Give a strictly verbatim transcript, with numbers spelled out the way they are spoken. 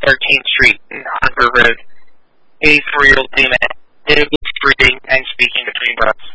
thirteenth Street on Harper Road. A four-year-old female is breathing and speaking between breaths.